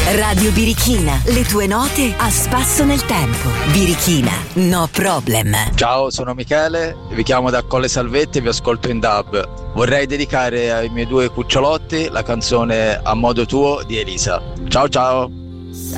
Radio Birichina, le tue note a spasso nel tempo. Birichina, no problem. Ciao, sono Michele, vi chiamo da Colle Salvetti e vi ascolto in DAB. Vorrei dedicare ai miei 2 cucciolotti la canzone A modo tuo di Elisa. Ciao ciao.